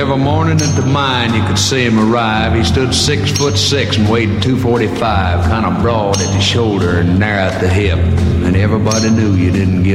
Every morning at the mine you could see him arrive. He stood 6'6" and weighed 245, kind of broad at the shoulder and narrow at the hip. And everybody knew you didn't give